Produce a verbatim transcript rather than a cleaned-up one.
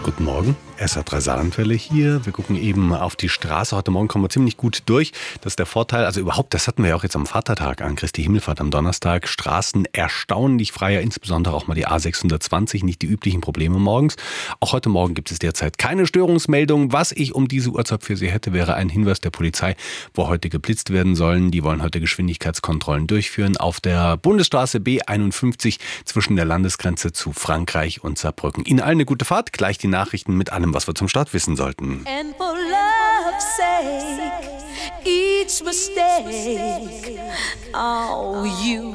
Guten Morgen, S R drei Saarlandwelle hier. Wir gucken eben auf die Straße. Heute Morgen kommen wir ziemlich gut durch. Das ist der Vorteil, also überhaupt, das hatten wir ja auch jetzt am Vatertag an Christi Himmelfahrt am Donnerstag. Straßen erstaunlich frei, ja, insbesondere auch mal die A sechshundertzwanzig, nicht die üblichen Probleme morgens. Auch heute Morgen gibt es derzeit keine Störungsmeldung. Was ich um diese Uhrzeit für Sie hätte, wäre ein Hinweis der Polizei, wo heute geblitzt werden sollen. Die wollen heute Geschwindigkeitskontrollen durchführen auf der Bundesstraße B einundfünfzig zwischen der Landesgrenze zu Frankreich und Saarbrücken. Ihnen allen eine gute Fahrt, gleich die Nachrichten mit allem, was wir zum Start wissen sollten. And for love's sake, each mistake, oh, you